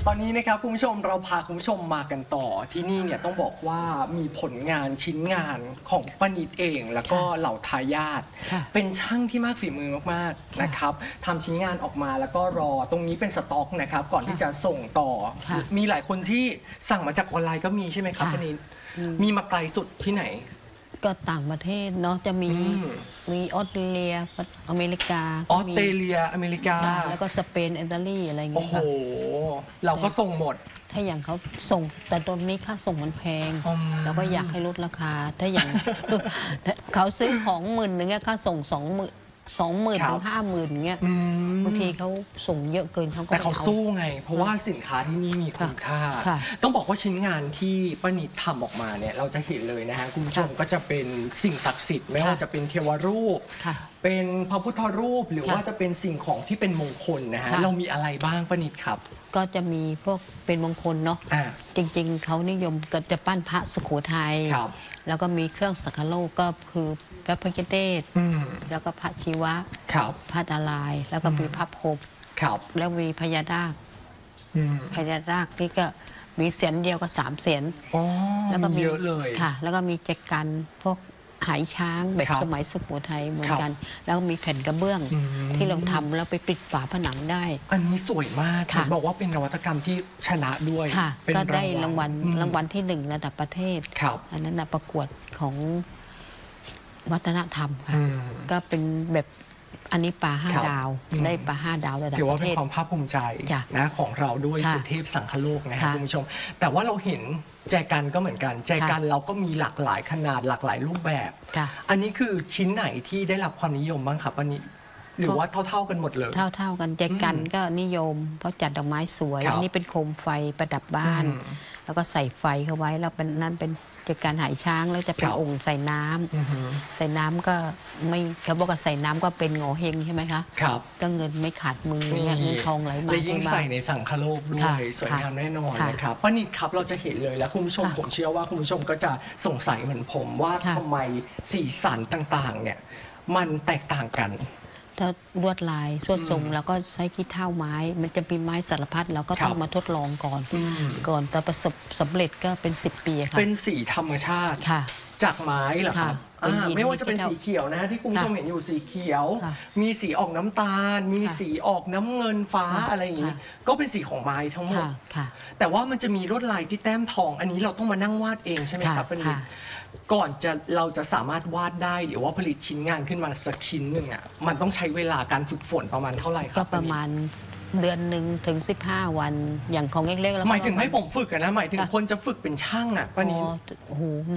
อนนี้นะครับคุณผู้ชมเราพาคุณผู้ชมมากันต่อที่นี่เนี่ยต้องบอกว่ามีผลงานชิ้นงานของป้านิดเองแล้วก็เหล่าทายาทเป็นช่างที่มากฝีมือมากๆนะครับทำชิ้นงานออกมาแล้วก็รอตรงนี้เป็นสต็อกนะครับก่อนที่จะส่งต่อมีหลายคนที่สั่งมาจากออนไลน์ก็มีใช่ไหมครับป้านิดมีมาไกลสุดที่ไหนก็ต่างประเทศเนาะจะมีออสเตรเลียอเมริกาออสเตรเลียอเมริกาแล้วก็สเปนอิตาลีอะไรอย่างเงี้ยโอ้โหเราก็ส่งหมดถ้าอย่างเขาส่งแต่ตอนนี้ค่าส่งมันแพงเราก็อยากให้ลดราคาถ้าอย่างเขาซื้อของ10,000อย่างเงี้ยค่าส่ง20,000ถึง50,000เงี้ยบางทีเขาส่งเยอะเกินเขาก็แต่เขาสู้ไงเพราะว่าสินค้าที่นี่มีคุณค่าต้องบอกว่าชิ้นงานที่ป้านิดทำออกมาเนี่ยเราจะเห็นเลยนะฮะคุณผู้ชมก็จะเป็นสิ่งศักดิ์สิทธิ์ไม่ว่าจะเป็นเทวรูปเป็นพระพุทธรูปหรือว่าจะเป็นสิ่งของที่เป็นมงคลนะฮะเรามีอะไรบ้างป้านิดครับก็จะมีพวกเป็นมงคลเนาะจริงๆเขานิยมก็จะปั้นพระสุโขทัยแล้วก็มีเครื่องสักการะก็คือพระพิฆเนศแล้วก็พระชีวะพระนารายณ์แล้วก็มีพระพรหมแล้วมีพญานาคนี่ก็มีเสียนเดียวก็3 เสียนแล้วก็มีเยอะเลยค่ะแล้วก็มีแจกันพวกหายช้างแบบสมัยสุโขทัยเหมือนกันแล้วก็มีแผ่นกระเบื้องที่เราทำแล้วไปปิดฝาผนังได้อันนี้สวยมากบอกว่าเป็นนวัตกรรมที่ชนะด้วยก็ได้รางวัลที่1ระดับประเทศอันนั้นประกวดของวัฒนธรรมค่ะก็เป็นแบบอันนี้ปลา5 ดาวได้ปลา5 ดาวระดับประเทศถือว่าเป็นความภาคภูมิใจนะของเราด้วยสุเทพสังคโลกนะครับคุณผู้ชมแต่ว่าเราเห็นแจกันก็เหมือนกันแจกันเราก็มีหลากหลายขนาดหลากหลายรูปแบบอันนี้คือชิ้นไหนที่ได้รับความนิยมบ้างครับอันนี้หรือว่าเท่ากันหมดเลยเท่ากันแจกันก็นิยมเพราะจัดดอกไม้สวยอันนี้เป็นโคมไฟประดับบ้านแล้วก็ใส่ไฟเข้าไว้แล้วเป็นนั่นเป็นจากการหายช้างแล้วจะเป็นองค์ใส่น้ำใส่น้ำก็ไม่เขาบอกว่าใส่น้ำก็เป็นโง่เฮงใช่ไหมคะก็เงินไม่ขาดมือเงินทองไหลมาและยิ่งใส่ในสังคโลกด้วยสวยงามแน่นอนนะครับป้านิดครับเราจะเห็นเลยแล้วคุณผู้ชมผมเชื่อว่าคุณผู้ชมก็จะสงสัยเหมือนผมว่าทำไมสีสันต่างๆเนี่ยมันแตกต่างกันถ้าลวดลายสวดทรงแล้วก็ใช้ขี้เถ้าไม้มันจะมีไม้สารพัดเราก็ต้องมาทดลองก่อนแต่ประสบสำเร็จก็เป็น10 ปีค่ะเป็นสีธรรมชาติจากไม้เหรอครับไม่ว่าจะเป็นสีเขียวนะที่คุณผู้ชมเห็นอยู่สีเขียวมีสีออกน้ำตาลมีสีออกน้ำเงินฟ้าอะไรอย่างนี้ก็เป็นสีของไม้ทั้งหมดแต่ว่ามันจะมีลวดลายที่แต้มทองอันนี้เราต้องมานั่งวาดเองใช่ไหมครับป้านิดก่อนเราจะสามารถวาดได้หรือว่าผลิตชิ้นงานขึ้นมาสักชิ้นหนึ่งอ่ะมันต้องใช้เวลาการฝึกฝนประมาณเท่าไหร่ครับก็ประมาณเดือนหนึ่งถึง15 วันอย่างของเล็กๆแล้วหมายถึงให้ผมฝึกนะหมายถึงคนจะฝึกเป็นช่างอ่ะป้านิดโอ้โห